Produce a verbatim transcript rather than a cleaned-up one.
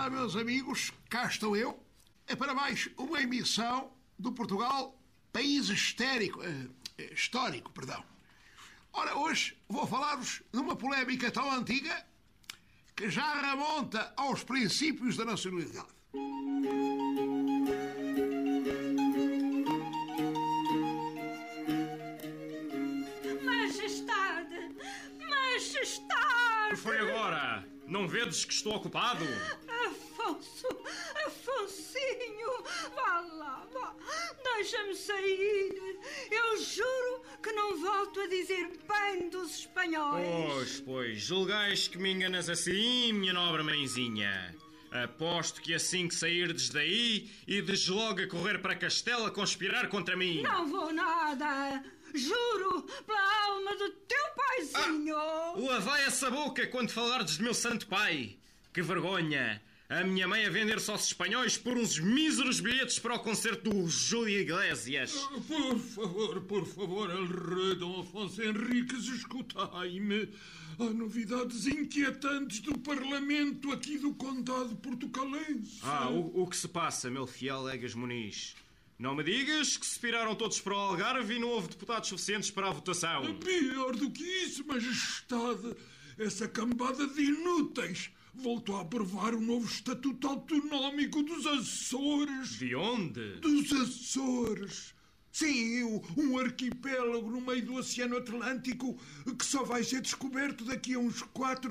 Olá, meus amigos, cá estou eu. É para mais uma emissão do Portugal País Histérico, eh, Histórico, perdão. Ora, hoje vou falar-vos de uma polémica tão antiga que já remonta aos princípios da nacionalidade. Majestade! Majestade! Foi agora! Não vedes que estou ocupado? Afonso! Afonsinho! Vá lá, vá! Deixa-me sair! Eu juro que não volto a dizer bem dos espanhóis! Pois, pois, julgais que me enganas assim, minha nobre mãezinha. Aposto que assim que sairdes daí, ides logo a correr para Castelo a conspirar contra mim. Não vou nada! Juro, pela alma do teu paizinho! Ah, lavai essa boca quando falardes de meu santo pai! Que vergonha! A minha mãe a vender-se aos espanhóis por uns míseros bilhetes para o concerto do Júlio Iglesias. Por favor, por favor, El Rei Dom Afonso Henriques, escutai-me. Há novidades inquietantes do Parlamento aqui do Condado Portucalense. Ah, o, o que se passa, meu fiel Egas Muniz? Não me digas que se piraram todos para o Algarve e não houve deputados suficientes para a votação. Pior do que isso, Majestade. Essa cambada de inúteis voltou a aprovar o novo Estatuto Autonómico dos Açores. De onde? Dos Açores. Sim, um arquipélago no meio do Oceano Atlântico que só vai ser descoberto daqui a uns quatro